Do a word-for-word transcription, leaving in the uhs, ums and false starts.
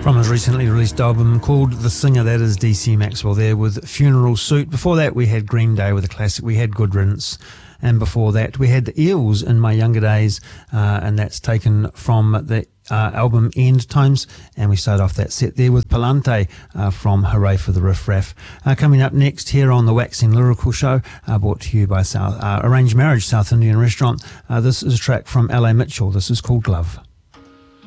From his recently released album called The Singer, that is D C Maxwell there with Funeral Suit. Before that we had Green Day with a classic, we had Good Riddance, and before that we had the Eels, In My Younger Days, uh, and that's taken from the uh, album End Times, and we start off that set there with Palante uh, from Hooray for the Riff Raff. Uh, coming up next here on the Waxing Lyrical Show, uh, brought to you by South, uh, Arranged Marriage South Indian Restaurant, uh, this is a track from L A Mitchell. This is called Glove.